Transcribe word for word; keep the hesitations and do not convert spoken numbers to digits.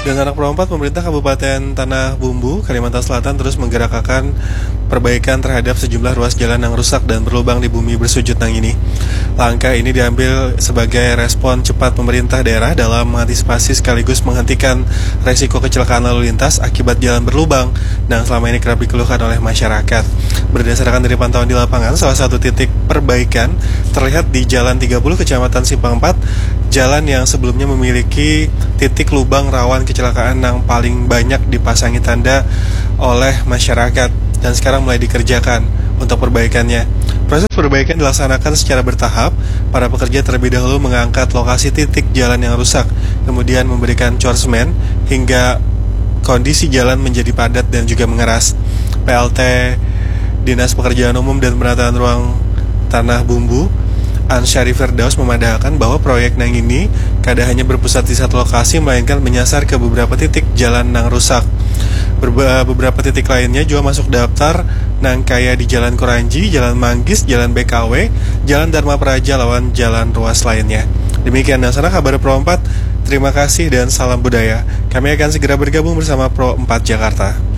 Dengan anak Pro empat, pemerintah Kabupaten Tanah Bumbu, Kalimantan Selatan terus menggerakkan perbaikan terhadap sejumlah ruas jalan yang rusak dan berlubang di bumi bersujud nang ini. Langkah ini diambil sebagai respon cepat pemerintah daerah dalam mengantisipasi sekaligus menghentikan resiko kecelakaan lalu lintas akibat jalan berlubang yang selama ini kerap dikeluhkan oleh masyarakat. Berdasarkan dari pantauan di lapangan, salah satu titik perbaikan terlihat di Jalan tiga puluh Kecamatan Simpang empat, jalan yang sebelumnya memiliki titik lubang rawan kecelakaan yang paling banyak dipasangi tanda oleh masyarakat dan sekarang mulai dikerjakan untuk perbaikannya. Proses perbaikan dilaksanakan secara bertahap. Para pekerja terlebih dahulu mengangkat lokasi titik jalan yang rusak, kemudian memberikan cor semen hingga kondisi jalan menjadi padat dan juga mengeras. P L T Dinas Pekerjaan Umum dan Penataan Ruang Tanah Bumbu, Ansyari Firdaus, memandangkan bahwa proyek nang ini kada hanya berpusat di satu lokasi, melainkan menyasar ke beberapa titik jalan nang rusak. Berba- beberapa titik lainnya juga masuk daftar nang kaya di Jalan Kuranji, Jalan Manggis, Jalan B K W, Jalan Dharma Praja lawan jalan ruas lainnya. Demikian Nasana kabar Pro empat. Terima kasih dan salam budaya. Kami akan segera bergabung bersama Pro empat Jakarta.